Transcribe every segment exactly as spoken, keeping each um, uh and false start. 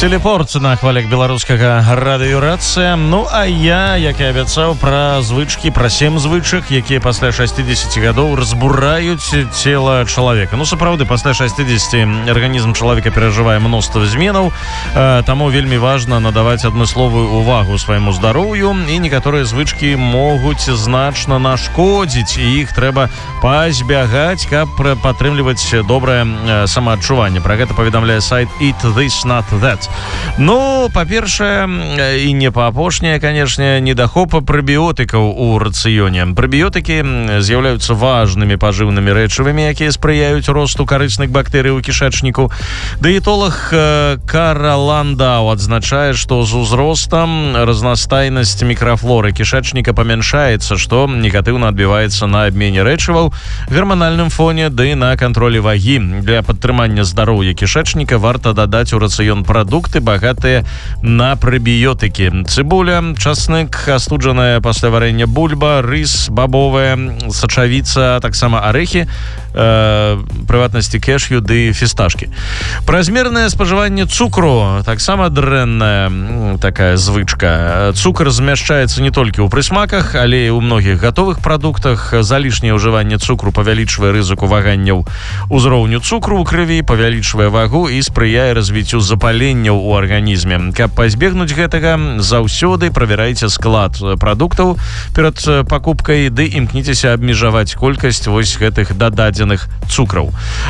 Телепорт на хвалях беларускага радыёрацыя. Ну а я, як і абяцаў, пра звычкі, пра сем звычак, якія пасля шасцідзесяці гадоў разбураюць цела чалавека. Ну сапраўды, пасля шасцідзесяці арганізм чалавека перажывае мноства зменаў, э, таму вельмі важна надаваць адмысловую увагу свайму здароўю, і некаторыя звычкі могуць значна нашкодзіць, і іх трэба пазбягаць, каб падтрымліваць добрае э, самаадчуванне. Пра гэта паведамляе сайт Eat This Not That. Ну, па-першае, і не па-апошняе, канешне, недахоп прабіётыкаў у рацыёне. Прабіётыкі з'яўляюцца важнымі пажыўнымі рэчывамі, якія спрыяюць росту карысных бактэрый у кішэчніку. Дыетолог Кара Ландау адзначае, што з узростам разнастайнасць мікрафлоры кішэчніка памяншаецца, што негатыўна адбіваецца на абмене рэчываў, гарманальным фоне, ды на кантролі вагі. Для падтрымання здароўя кішэчніка варта дадаць у рацыён прадукты, багатыя на прабіётыкі. Цыбуля, часнык, астуджаная пасля варэння бульба, рыс, бабовая, сачавіца, таксама арэхі, э, прыватнасці кешью ды фісташкі. Празмернае спажыванне цукру таксама дрэнная такая звычка. Цукр змяшчаецца не толькі ў прысмаках, але і ў многіх гатовых прадуктах. Залішняе ўжыванне цукру павялічвае рызыку ваганняў узроўню цукру ў крыві, павялічвае вагу і спрыяе развіццю запалення у арганізме. Каб пазбегнуць гэтага, заўсёды правярайце склад прадуктаў перад пакупкай, ды імкніцеся абмежаваць колькасць вось гэтых дададзеных цукраў.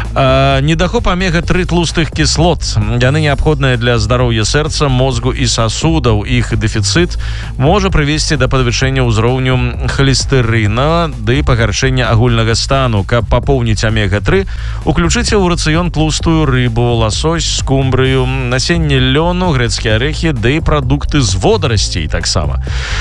А, недахоп омега тры тлустых кіслот. Яны неабходныя для здароўя сэрца, мозгу і сасудаў. Іх дэфіцыт можа прывесці да падвышэння ўзроўню холестэрына ды пагаршэння агульнага стану. Каб папоўніць омега тры, уключыце ў рацыён тлустую рыбу, ласось, скумбрыю, насенне лёну, грэцкія арэхі, ды прадукты з водарасцей таксама.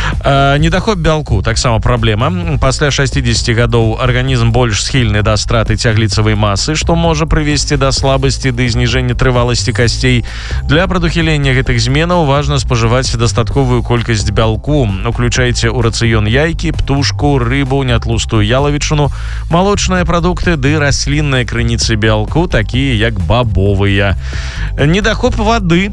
А, недахоп бялку таксама праблема. Пасля шасцідзесяці гадоў арганізм больш схільны да страты цягліцавай масы, што можа прывесці да слабасці ды зніжэння трываласці касцей. Для прадухілення гэтых зменаў важна спажываць дастатковую колькасць бялку. Уключайце ў рацыён яйкі, птушку, рыбу, нятлустую ялавічыну, малочныя прадукты ды раслінныя крыніцы бялку, такія як бабовыя. Недахоп вады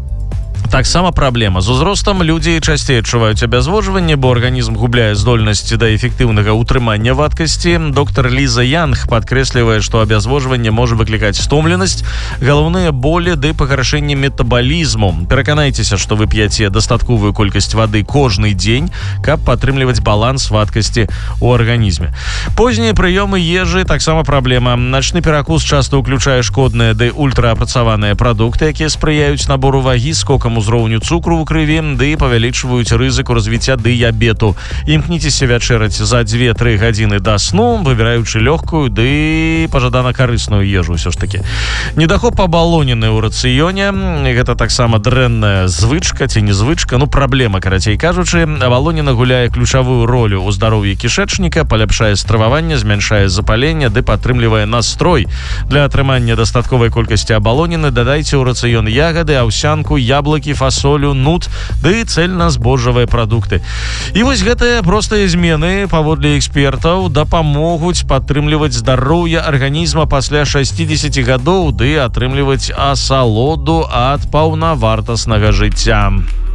таксама праблема. З узростам людзі часцей адчуваюць абязвожванне, бо арганізм губляе здольнасць да эфектыўнага ўтрымання вадкасці. Доктар Ліза Янг падкрэслівае, што абязвожванне можа выклікаць стомленасць, галаўныя болі ды пагаршэнне метабалізму. Пераканайцеся, што вы п'яце дастатковую колькасць вады кожны дзень, каб падтрымліваць баланс вадкасці ў арганізме. Познія прыёмы ежы таксама праблема. Начны перакус часта ўключае шкодныя ды ультраапрацаваныя прадукты, якія спрыяюць набору вагі, скокам узроўню цукру ў крыві, ды павялічваюць рызыку развіцця дыябету. Імкніцеся вячэраць за дзве-тры гадзіны да сну, выбіраючы лёгкую ды пажадана карысную ежу ўсё ж такі. Недахоп абалонены ў рацыёне. Гэта таксама дрэнная звычка ці не звычка, ну праблема, карацей кажучы. Абалонена гуляе ключавую ролю ў здароўі кішэчніка, паляпшае страваванне, змяншае запаленне ды падтрымлівае настрой. Для атрымання дастатковай колькасці абалонены дадайце ў рацыён ягады, аўсянку, яблыкі, фасолю, нут ды цельназбожжавыя прадукты. І вось гэтыя простыя змены, паводле экспертаў, дапамогуць падтрымліваць здароўе арганізма пасля шасцідзесяці гадоў ды атрымліваць асалоду ад паўнавартаснага жыцця.